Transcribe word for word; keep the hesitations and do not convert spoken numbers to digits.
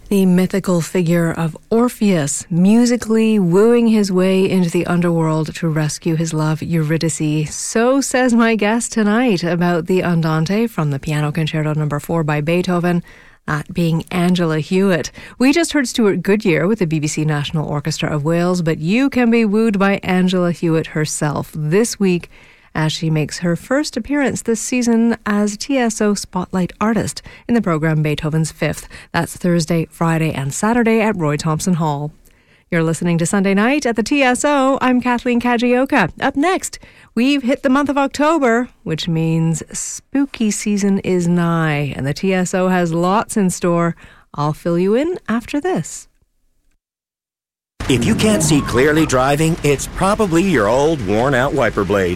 The mythical figure of Orpheus, musically wooing his way into the underworld to rescue his love Eurydice. So says my guest tonight about the Andante from the Piano Concerto number four by Beethoven, that being Angela Hewitt. We just heard Stuart Goodyear with the B B C National Orchestra of Wales, but you can be wooed by Angela Hewitt herself this week as she makes her first appearance this season as T S O Spotlight Artist in the programme Beethoven's Fifth. That's Thursday, Friday and Saturday at Roy Thompson Hall. You're listening to Sunday Night at the T S O. I'm Kathleen Kajioka. Up next, we've hit the month of October, which means spooky season is nigh, and the T S O has lots in store. I'll fill you in after this. If you can't see clearly driving, it's probably your old worn-out wiper blade.